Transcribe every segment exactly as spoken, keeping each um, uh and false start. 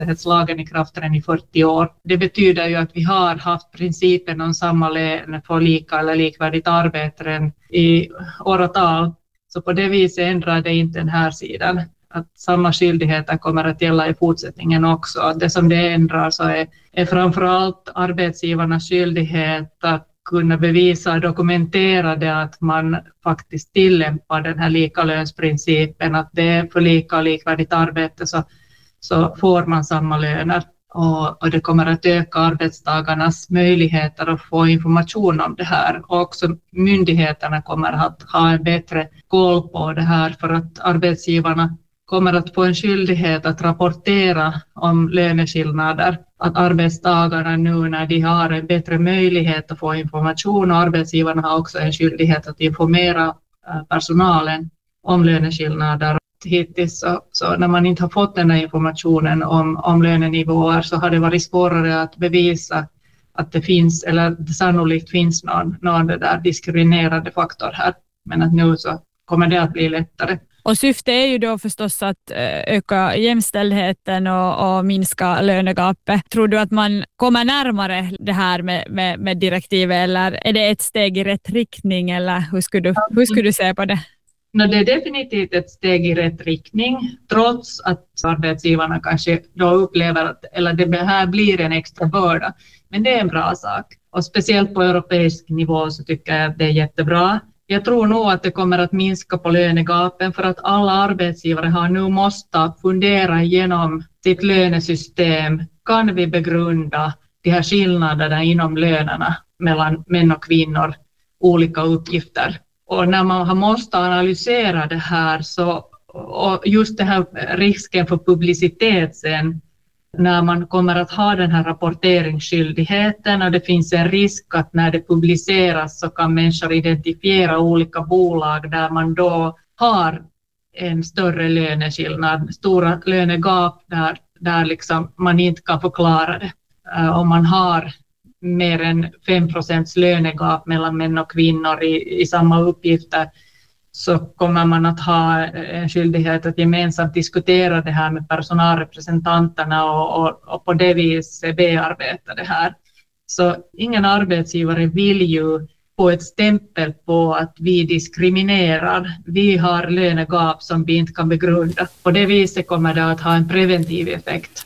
lagen i kraft redan i fyrtio år. Det betyder ju att vi har haft principen om samma lön för lika eller likvärdigt arbete i åratal. Så på det viset ändrar det inte den här sidan. Att samma skyldigheter kommer att gälla i fortsättningen också. Det som det ändrar så är, är framförallt arbetsgivarnas skyldighet att kunna bevisa och dokumentera det att man faktiskt tillämpar den här likalönsprincipen, att det är för lika och likvärdigt arbete så, så får man samma löner. Och, och det kommer att öka arbetstagarnas möjligheter att få information om det här. Och också myndigheterna kommer att ha en bättre koll på det här för att arbetsgivarna kommer att få en skyldighet att rapportera om löneskillnader. Att arbetstagarna nu när de har en bättre möjlighet att få information och arbetsgivarna har också en skyldighet att informera personalen om löneskillnader. Hittills så, så när man inte har fått den här informationen om, om lönenivåer så har det varit svårare att bevisa att det finns eller det sannolikt finns någon, någon det där diskriminerande faktor här. Men att nu så kommer det att bli lättare. Och syftet är ju då förstås att öka jämställdheten och, och minska lönegapet. Tror du att man kommer närmare det här med, med, med direktivet eller är det ett steg i rätt riktning eller hur skulle du, hur skulle du se på det? No, det är definitivt ett steg i rätt riktning trots att arbetsgivarna kanske då upplever att eller det här blir en extra börda. Men det är en bra sak och speciellt på europeisk nivå så tycker jag att det är jättebra. Jag tror nog att det kommer att minska på lönegapen för att alla arbetsgivare har nu måste fundera igenom sitt lönesystem. Kan vi begrunda de här skillnaderna inom lönerna mellan män och kvinnor, olika uppgifter? Och när man har måste analysera det här så och just det här risken för publicitet sen när man kommer att ha den här rapporteringsskyldigheten och det finns en risk att när det publiceras så kan människor identifiera olika bolag där man då har en större löneskillnad, stora lönegap där, där liksom man inte kan förklara det. Uh, om man har mer än fem procent lönegap mellan män och kvinnor i, i samma uppgifter så kommer man att ha en skyldighet att gemensamt diskutera det här med personalrepresentanterna och, och, och på det viset bearbeta det här. Så ingen arbetsgivare vill ju få ett stämpel på att vi diskriminerar. Vi har lönegap som vi inte kan begrunda. På det viset kommer det att ha en preventiv effekt.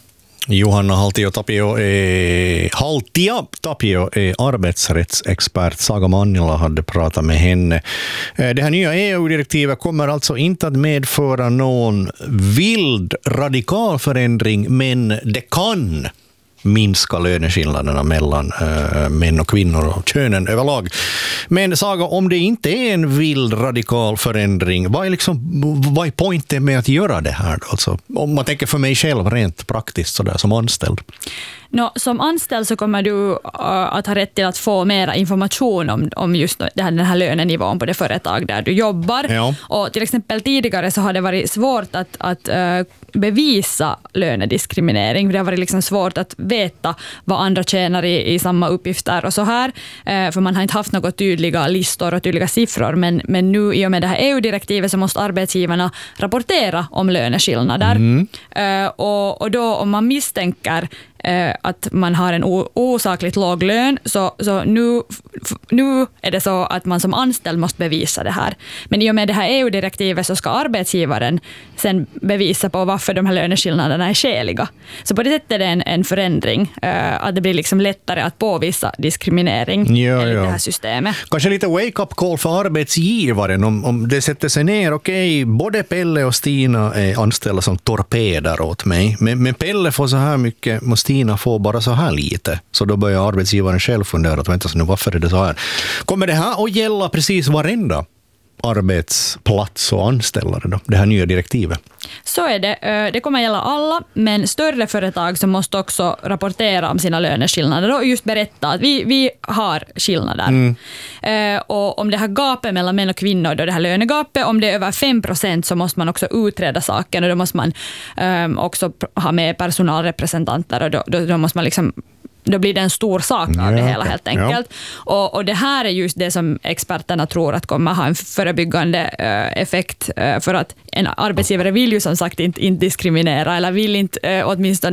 Johanna Haltio Tapio är, Haltia Tapio är arbetsrättsexpert. Saga Mannila hade pratat med henne. Det här nya E U-direktivet kommer alltså inte att medföra någon vild radikal förändring, men det kan minska löneskillnaderna mellan äh, män och kvinnor och könen överlag. Men Saga, om det inte är en vild radikal förändring, vad är, liksom, vad är poängen med att göra det här? Alltså, om man tänker för mig själv rent praktiskt sådär, som anställd. No, som anställd så kommer du uh, att ha rätt till att få mer information om, om just det här, den här lönenivån på det företag där du jobbar. Ja. Och till exempel tidigare så har det varit svårt att, att uh, bevisa lönediskriminering. Det har varit liksom svårt att veta vad andra tjänar i, i samma uppgifter och så här. Uh, för man har inte haft några tydliga listor och tydliga siffror. Men, men nu i och med det här E U-direktivet så måste arbetsgivarna rapportera om löneskillnader. Mm. Uh, och, och då om man misstänker att man har en osakligt låg lön så, så nu, nu är det så att man som anställd måste bevisa det här. Men i och med det här E U-direktivet så ska arbetsgivaren sen bevisa på varför de här löneskillnaderna är skäliga. Så på det sättet är det en, en förändring att det blir liksom lättare att påvisa diskriminering ja, i ja. det här systemet. Kanske lite wake-up call för arbetsgivaren om, om det sätter sig ner. Okej, både Pelle och Stina är anställda som torpeder åt mig. Men, men Pelle får så här mycket, måste Stina får bara så här lite. Så då börjar arbetsgivaren själv fundera att vänta så nu, varför är det så här? Kommer det här att gälla precis varenda arbetsplats och anställare då, det här nya direktivet? Så är det. Det kommer gälla alla, men större företag som måste också rapportera om sina löneskillnader och just berätta att vi, vi har skillnader. Mm. Och om det här gapet mellan män och kvinnor, då det här lönegapet, om det är över fem procent så måste man också utreda saken och då måste man också ha med personalrepresentanter och då, då, då måste man liksom då blir det en stor sak av Ja, det hela okej. helt enkelt. Och, och det här är just det som experterna tror att kommer ha en förebyggande eh, effekt, eh, för att en arbetsgivare vill ju som sagt inte, inte diskriminera eller vill inte eh, åtminstone